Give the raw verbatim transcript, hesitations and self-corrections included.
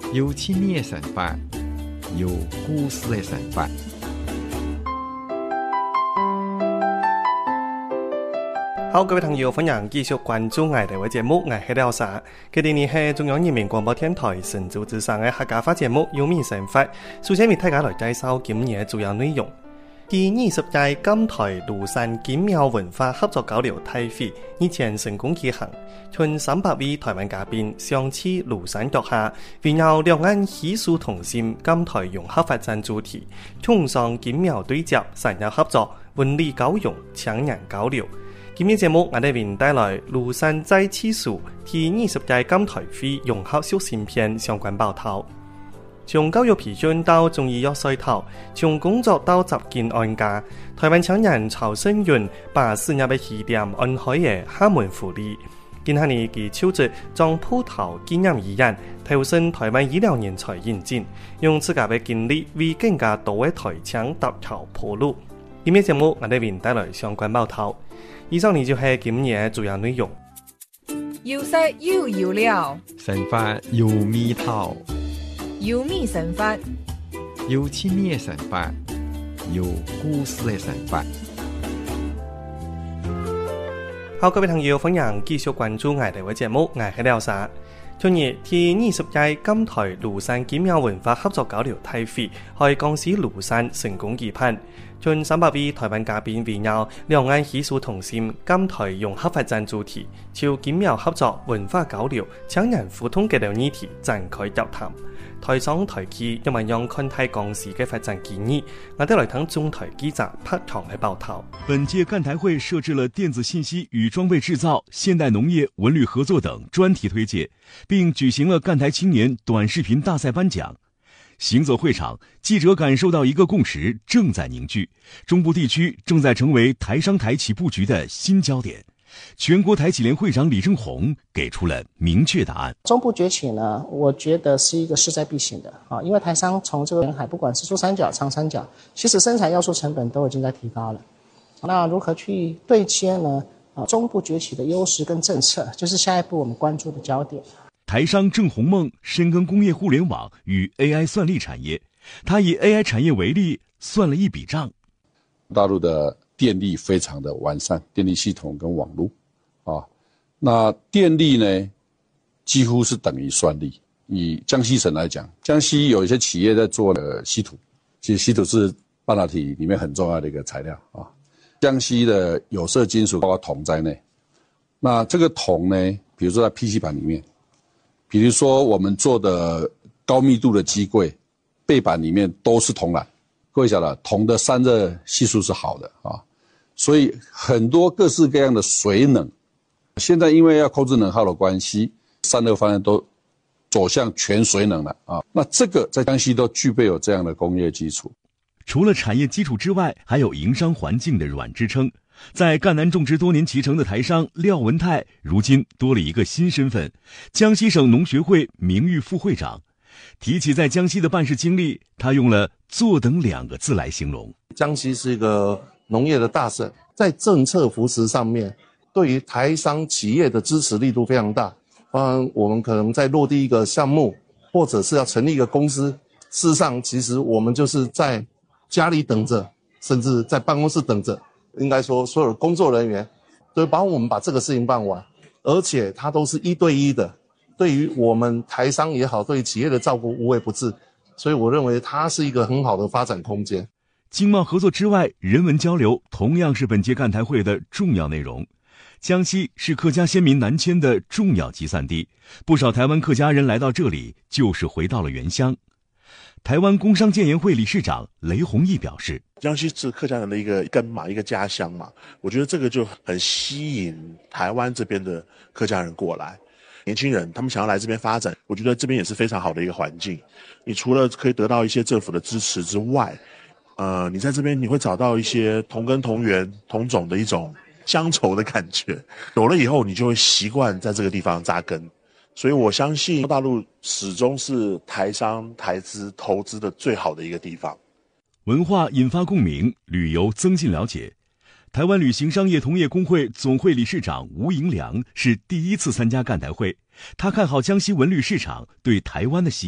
有千年的神法，有故事的神法。 好，各位朋友，歡迎繼續關注我哋嘅節目，我係廖沙。佢哋呢係中央人民廣播電台神州之聲嘅客家話節目《有名神法》。首先為大家來介紹今年主要內容。第二十屆金台廬山景廟文化合作交流大會日前成功舉行，近三百位台灣嘉賓上次廬山腳下，圍繞兩岸喜疏同心、金台融合發展主題，崇尚景廟對接、產業合作、文理交融、強人交流。今日節目我哋為您帶來廬山再起數第二十屆金台會融合小芯片相關報道。從教育培訓到中醫藥篩頭，從工作到習見安家，台灣青年曹勝元把事業的起點安開嘅廈門福利。今下日佢超值將葡萄紀念醫院投身台灣醫療人才引進，用自家嘅經歷為更加多嘅台青搭橋鋪路。今日節目我哋為您帶來相關報道。以上呢就係今日主要內容。 有色又有料， 神法有味道， 有味神法， 有千年的神法，有故事的神法。 好，各位朋友，歡迎繼續關注我哋嘅節目，我係廖沙。今日第二十屆金台廬山景廟文化合作交流大會喺江西廬山成功舉辦，近三百位台灣嘉賓圍繞兩岸喜疏同心、金台融合發展主題，就景廟合作、文化交流、搶人互通嘅兩議題展開交談。台上台企因為讓看待江西嘅發展建議，我哋來聽中台記者拍堂嘅報道。 本屆幹台會設置了電子信息與裝備製造、現代農業、文旅合作等專題推介，並舉行了幹台青年短視頻大賽頒獎。行走會場，記者感受到一個共識正在凝聚，中部地區正在成為台商台企布局的新焦點。全國台企聯會長李正宏給出了明確答案。 中部崛起呢，我覺得是一個勢在必行的啊，因為台商從這個沿海，不管是珠三角、長三角，其實生產要素成本都已經在提高了。那如何去對接呢？啊，中部崛起的優勢跟政策，就是下一步我們關注的焦點。 台商鄭洪夢深耕工業互聯網與 A I 算力產業，他以 A I 產業為例，算了一筆賬。 大陸的電力非常的完善，電力系統跟網絡啊，那電力呢幾乎是等於算力。以江西省來講，江西有一些企業在做的稀土，其實稀土是半導體裡面很重要的一個材料啊。江西的有色金屬包括銅在內，那這個銅呢，比如說在 P C 板裡面，比如說我們做的高密度的機櫃背板裡面都是銅纜。各位曉得，銅的散熱係數是好的啊，所以很多各式各樣的水冷，現在因為要控制能耗的關係，散熱方面都走向全水冷了啊。那這個在江西都具備有這樣的工業基礎。 除了產業基礎之外，還有營商環境的軟支撐。在贛南種植多年臍橙的台商廖文泰，如今多了一個新身份——江西省農學會名譽副會長。提起在江西的辦事經歷，他用了坐等兩個字來形容。 江西是一個農業的大省，在政策扶持上面，對於台商企業的支持力度非常大。嗯，我們可能在落地一個項目，或者是要成立一個公司，事實上其實我們就是在家裡等着，甚至在辦公室等着。應該說所有的工作人員都幫我們把這個事情辦完，而且它都是一對一的。對於我們台商也好，對於企業的照顧無微不至，所以我認為它是一個很好的發展空間。 經貿合作之外，人文交流同樣是本屆幹台會的重要內容。江西是客家先民南遷的重要集散地，不少台灣客家人來到這裡，就是回到了原鄉。台灣工商建研會理事長雷弘毅表示， 江西是客家人的一個根嘛，一個家鄉嘛，我覺得這個就很吸引台灣這邊的客家人過來。年輕人他們想要來這邊發展，我覺得這邊也是非常好的一個環境。你除了可以得到一些政府的支持之外，呃，你在這邊你會找到一些同根同源同種的一種鄉愁的感覺，有了以後你就會習慣在這個地方紮根。所以我相信大陸始終是台商台資投資的最好的一個地方。 文化引發共鳴，旅遊增進了解。台灣旅行商業同業工會總會理事長吳盈良是第一次參加幹台會，他看好江西文旅市場對台灣的吸引。